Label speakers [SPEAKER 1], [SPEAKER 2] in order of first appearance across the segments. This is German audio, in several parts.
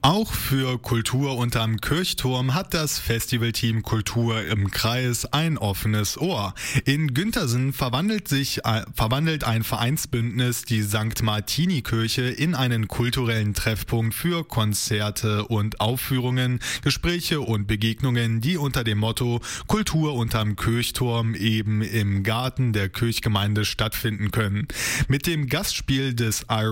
[SPEAKER 1] Auch für Kultur unterm Kirchturm hat das Festivalteam Kultur im Kreis ein offenes Ohr. In Güntersen verwandelt ein Vereinsbündnis die St. Martini-Kirche in einen kulturellen Treffpunkt für Konzerte und Aufführungen, Gespräche und Begegnungen, die unter dem Motto Kultur unterm Kirchturm eben im Garten der Kirchgemeinde stattfinden können. Mit dem Gastspiel der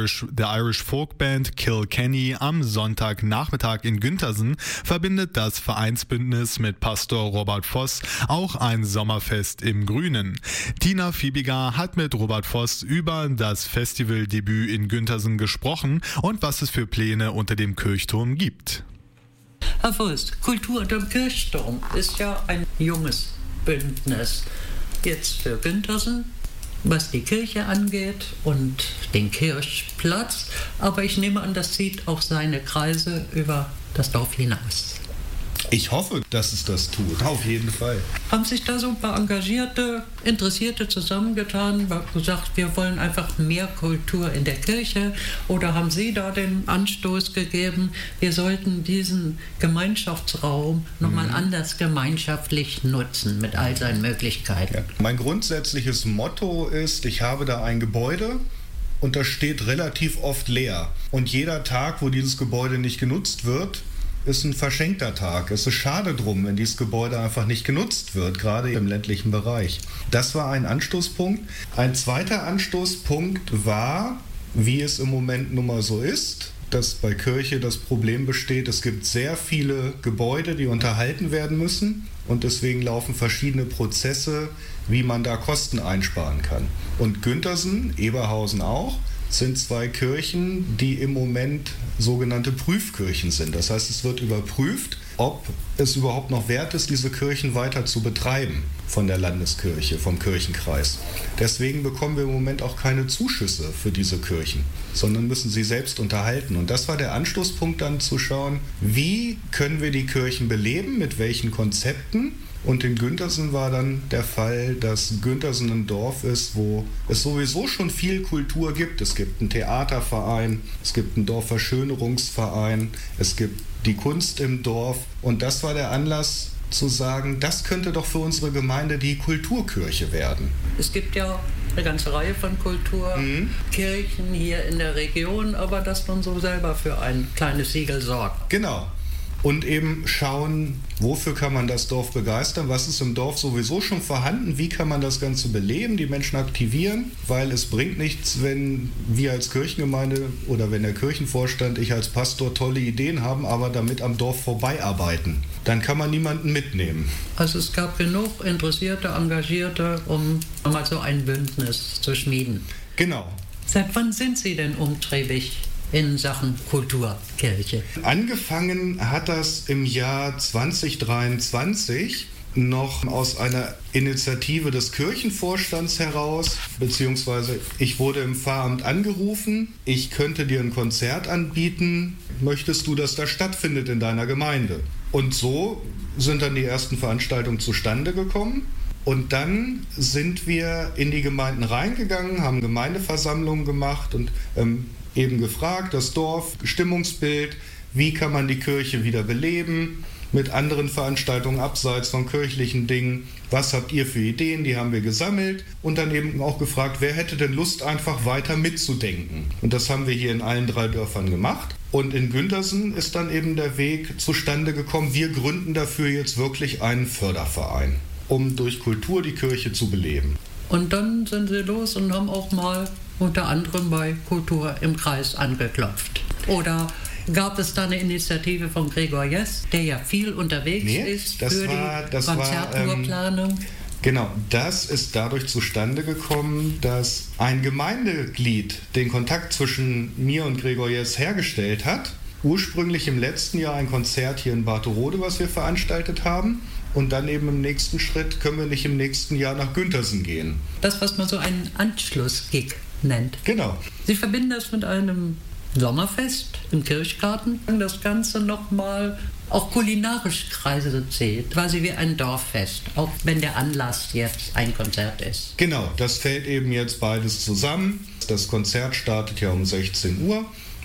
[SPEAKER 1] Irish Folkband Kilkenny am Sonntagnachmittag in Güntersen verbindet das Vereinsbündnis mit Pastor Robert Voss auch ein Sommerfest im Grünen. Tina Fiebiger hat mit Robert Voss über das Festivaldebüt in Güntersen gesprochen und was es für Pläne unter dem Kirchturm gibt.
[SPEAKER 2] Herr Voss, Kultur unterm Kirchturm ist ja ein junges Bündnis. Jetzt für Güntersen, was die Kirche angeht und den Kirchplatz. Aber ich nehme an, das zieht auch seine Kreise über das Dorf hinaus.
[SPEAKER 3] Ich hoffe, dass es das tut, auf jeden Fall.
[SPEAKER 2] Haben sich da so ein paar engagierte, Interessierte zusammengetan, gesagt, wir wollen einfach mehr Kultur in der Kirche? Oder haben Sie da den Anstoß gegeben, wir sollten diesen Gemeinschaftsraum nochmal anders gemeinschaftlich nutzen mit all seinen Möglichkeiten?
[SPEAKER 3] Ja. Mein grundsätzliches Motto ist, ich habe da ein Gebäude und das steht relativ oft leer. Und jeder Tag, wo dieses Gebäude nicht genutzt wird, ist ein verschenkter Tag. Es ist schade drum, wenn dieses Gebäude einfach nicht genutzt wird, gerade im ländlichen Bereich. Das war ein Anstoßpunkt. Ein zweiter Anstoßpunkt war, wie es im Moment nun mal so ist, dass bei Kirche das Problem besteht, es gibt sehr viele Gebäude, die unterhalten werden müssen und deswegen laufen verschiedene Prozesse, wie man da Kosten einsparen kann. Und Güntersen, Eberhausen auch, sind zwei Kirchen, die im Moment sogenannte Prüfkirchen sind. Das heißt, es wird überprüft, ob es überhaupt noch wert ist, diese Kirchen weiter zu betreiben von der Landeskirche, vom Kirchenkreis. Deswegen bekommen wir im Moment auch keine Zuschüsse für diese Kirchen, sondern müssen sie selbst unterhalten. Und das war der Anstoßpunkt dann zu schauen, wie können wir die Kirchen beleben, mit welchen Konzepten. Und in Güntersen war dann der Fall, dass Güntersen ein Dorf ist, wo es sowieso schon viel Kultur gibt. Es gibt einen Theaterverein, es gibt einen Dorfverschönerungsverein, es gibt die Kunst im Dorf. Und das war der Anlass zu sagen, das könnte doch für unsere Gemeinde die Kulturkirche werden.
[SPEAKER 2] Es gibt ja eine ganze Reihe von Kulturkirchen hier in der Region, aber dass man so selber für ein kleines Siegel sorgt.
[SPEAKER 3] Genau. Und eben schauen, wofür kann man das Dorf begeistern, was ist im Dorf sowieso schon vorhanden, wie kann man das Ganze beleben, die Menschen aktivieren, weil es bringt nichts, wenn wir als Kirchengemeinde oder wenn der Kirchenvorstand, ich als Pastor tolle Ideen haben, aber damit am Dorf vorbeiarbeiten. Dann kann man niemanden mitnehmen.
[SPEAKER 2] Also es gab genug Interessierte, Engagierte, um mal so ein Bündnis zu schmieden.
[SPEAKER 3] Genau.
[SPEAKER 2] Seit wann sind Sie denn umtriebig in Sachen Kulturkirche?
[SPEAKER 3] Angefangen hat das im Jahr 2023 noch aus einer Initiative des Kirchenvorstands heraus, beziehungsweise ich wurde im Pfarramt angerufen, ich könnte dir ein Konzert anbieten, möchtest du, dass das stattfindet in deiner Gemeinde? Und so sind dann die ersten Veranstaltungen zustande gekommen. Und dann sind wir in die Gemeinden reingegangen, haben Gemeindeversammlungen gemacht und eben gefragt, das Dorf, Stimmungsbild, wie kann man die Kirche wieder beleben, mit anderen Veranstaltungen abseits von kirchlichen Dingen, was habt ihr für Ideen, die haben wir gesammelt und dann eben auch gefragt, wer hätte denn Lust, einfach weiter mitzudenken. Und das haben wir hier in allen 3 Dörfern gemacht. Und in Güntersen ist dann eben der Weg zustande gekommen, wir gründen dafür jetzt wirklich einen Förderverein, um durch Kultur die Kirche zu beleben.
[SPEAKER 2] Und dann sind Sie los und haben auch mal unter anderem bei Kultur im Kreis angeklopft. Oder gab es da eine Initiative von Gregor Jess, der ja viel unterwegs ist für die Konzerttourplanung?
[SPEAKER 3] Genau, das ist dadurch zustande gekommen, dass ein Gemeindeglied den Kontakt zwischen mir und Gregor Jess hergestellt hat. Ursprünglich im letzten Jahr ein Konzert hier in Bartherode, was wir veranstaltet haben. Und dann eben im nächsten Schritt können wir nicht im nächsten Jahr nach Güntersen gehen.
[SPEAKER 2] Das, was man so einen Anschlussgig nennt.
[SPEAKER 3] Genau.
[SPEAKER 2] Sie verbinden das mit einem Sommerfest im Kirchgarten. Das Ganze nochmal auch kulinarisch Kreise zählt, quasi wie ein Dorffest, auch wenn der Anlass jetzt ein Konzert ist.
[SPEAKER 3] Genau, das fällt eben jetzt beides zusammen. Das Konzert startet ja um 16 Uhr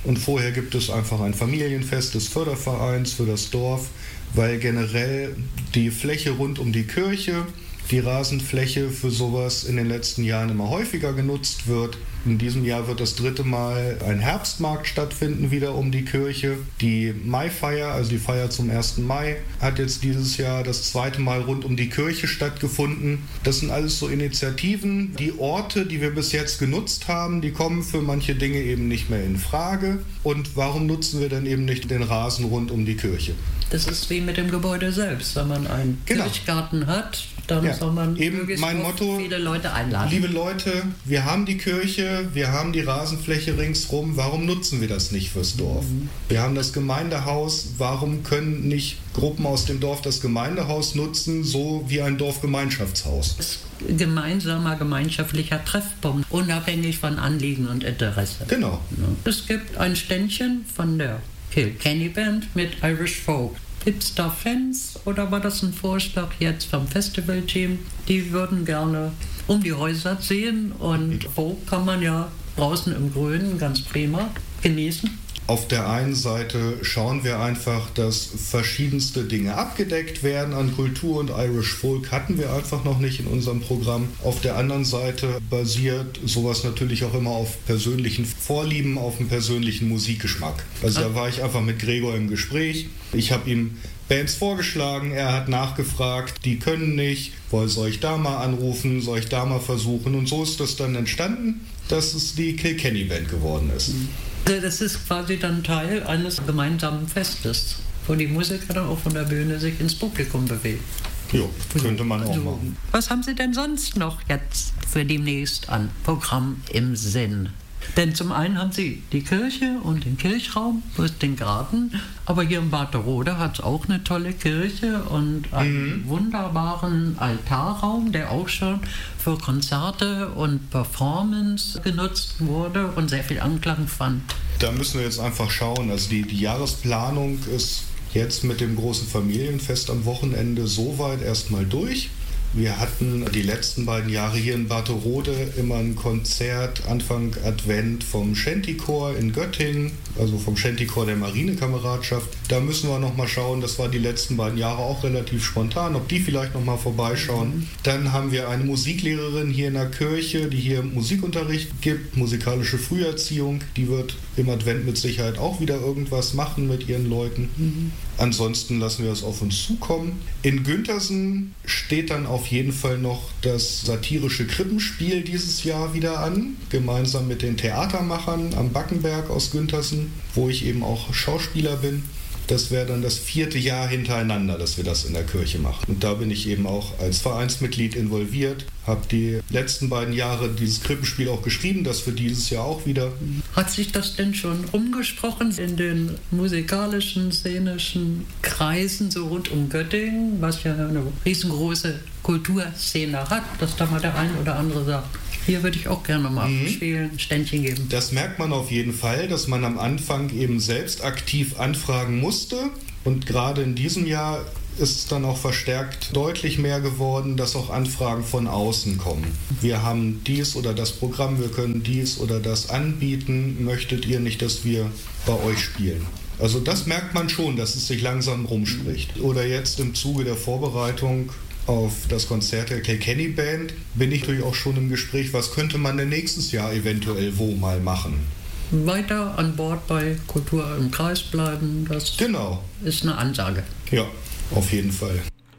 [SPEAKER 3] Und vorher gibt es einfach ein Familienfest des Fördervereins für das Dorf, weil generell die Fläche rund um die Kirche, die Rasenfläche für sowas in den letzten Jahren immer häufiger genutzt wird. In diesem Jahr wird das 3. Mal ein Herbstmarkt stattfinden, wieder um die Kirche. Die Maifeier, also die Feier zum 1. Mai, hat jetzt dieses Jahr das 2. Mal rund um die Kirche stattgefunden. Das sind alles so Initiativen. Die Orte, die wir bis jetzt genutzt haben, die kommen für manche Dinge eben nicht mehr in Frage. Und warum nutzen wir dann eben nicht den Rasen rund um die Kirche?
[SPEAKER 2] Das ist wie mit dem Gebäude selbst. Wenn man einen Kirchgarten hat, dann soll man
[SPEAKER 3] eben mein Motto,
[SPEAKER 2] viele Leute einladen.
[SPEAKER 3] Liebe Leute, wir haben die Kirche, wir haben die Rasenfläche ringsrum, warum nutzen wir das nicht fürs Dorf? Wir haben das Gemeindehaus, warum können nicht Gruppen aus dem Dorf das Gemeindehaus nutzen, so wie ein Dorfgemeinschaftshaus?
[SPEAKER 2] Das ist gemeinsamer, gemeinschaftlicher Treffpunkt, unabhängig von Anliegen und Interesse.
[SPEAKER 3] Genau.
[SPEAKER 2] Es gibt ein Ständchen von der Kilkenny Band mit Irish Folk. Gibt es da Fans oder war das ein Vorschlag jetzt vom Festivalteam? Die würden gerne um die Häuser ziehen und Folk kann man ja draußen im Grünen ganz prima genießen.
[SPEAKER 3] Auf der einen Seite schauen wir einfach, dass verschiedenste Dinge abgedeckt werden an Kultur und Irish Folk hatten wir einfach noch nicht in unserem Programm. Auf der anderen Seite basiert sowas natürlich auch immer auf persönlichen Vorlieben, auf dem persönlichen Musikgeschmack. Also da war ich einfach mit Gregor im Gespräch. Ich habe ihm Bands vorgeschlagen, er hat nachgefragt, die können nicht, soll ich da mal anrufen, soll ich da mal versuchen und so ist das dann entstanden, dass es die Kilkenny Band geworden ist.
[SPEAKER 2] Das ist quasi dann Teil eines gemeinsamen Festes, wo die Musiker dann auch von der Bühne sich ins Publikum bewegen.
[SPEAKER 3] Jo, könnte man auch machen.
[SPEAKER 2] Was haben Sie denn sonst noch jetzt für demnächst an Programm im Sinn? Denn zum einen haben Sie die Kirche und den Kirchraum, den Garten, aber hier in Warterode hat es auch eine tolle Kirche und einen wunderbaren Altarraum, der auch schon für Konzerte und Performance genutzt wurde und sehr viel Anklang fand.
[SPEAKER 3] Da müssen wir jetzt einfach schauen. Also die Jahresplanung ist jetzt mit dem großen Familienfest am Wochenende soweit erstmal durch. Wir hatten die letzten beiden Jahre hier in Warterode immer ein Konzert Anfang Advent vom Shantychor in Göttingen, also vom Shantychor der Marinekameradschaft. Da müssen wir nochmal schauen, das war die letzten beiden Jahre auch relativ spontan, ob die vielleicht nochmal vorbeischauen. Dann haben wir eine Musiklehrerin hier in der Kirche, die hier Musikunterricht gibt, musikalische Früherziehung. Die wird im Advent mit Sicherheit auch wieder irgendwas machen mit ihren Leuten. Ansonsten lassen wir es auf uns zukommen. In Güntersen steht dann auf jeden Fall noch das satirische Krippenspiel dieses Jahr wieder an, gemeinsam mit den Theatermachern am Backenberg aus Güntersen, wo ich eben auch Schauspieler bin. Das wäre dann das 4. Jahr hintereinander, dass wir das in der Kirche machen. Und da bin ich eben auch als Vereinsmitglied involviert, habe die letzten beiden Jahre dieses Krippenspiel auch geschrieben, das für dieses Jahr auch wieder.
[SPEAKER 2] Hat sich das denn schon rumgesprochen in den musikalischen, szenischen Kreisen so rund um Göttingen, was ja eine riesengroße Kulturszene hat, dass da mal der ein oder andere sagt, hier würde ich auch gerne mal spielen, ein Ständchen geben.
[SPEAKER 3] Das merkt man auf jeden Fall, dass man am Anfang eben selbst aktiv anfragen musste. Und gerade in diesem Jahr ist es dann auch verstärkt deutlich mehr geworden, dass auch Anfragen von außen kommen. Wir haben dies oder das Programm, wir können dies oder das anbieten. Möchtet ihr nicht, dass wir bei euch spielen? Also das merkt man schon, dass es sich langsam rumspricht. Oder jetzt im Zuge der Vorbereitung auf das Konzert der Kilkenny Band bin ich natürlich auch schon im Gespräch, was könnte man denn nächstes Jahr eventuell wo mal machen.
[SPEAKER 2] Weiter an Bord bei Kultur im Kreis bleiben, das ist eine Ansage.
[SPEAKER 3] Ja, auf jeden Fall.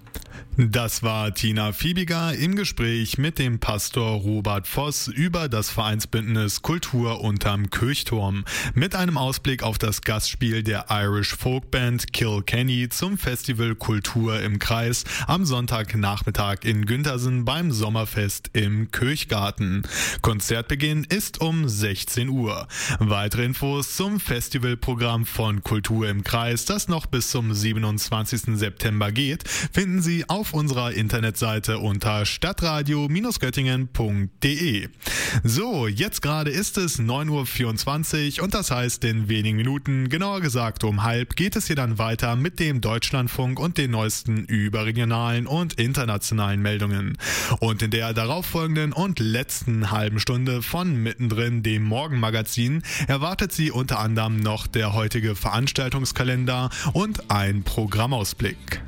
[SPEAKER 1] Das war Tina Fiebiger im Gespräch mit dem Pastor Robert Voss über das Vereinsbündnis Kultur unterm Kirchturm mit einem Ausblick auf das Gastspiel der Irish Folkband Kilkenny zum Festival Kultur im Kreis am Sonntagnachmittag in Güntersen beim Sommerfest im Kirchgarten. Konzertbeginn ist um 16 Uhr. Weitere Infos zum Festivalprogramm von Kultur im Kreis, das noch bis zum 27. September geht, finden Sie auf auf unserer Internetseite unter stadtradio-göttingen.de. So, jetzt gerade ist es 9.24 Uhr und das heißt, in wenigen Minuten, genauer gesagt um halb, geht es hier dann weiter mit dem Deutschlandfunk und den neuesten überregionalen und internationalen Meldungen. Und in der darauffolgenden und letzten halben Stunde von Mittendrin, dem Morgenmagazin, erwartet Sie unter anderem noch der heutige Veranstaltungskalender und ein Programmausblick.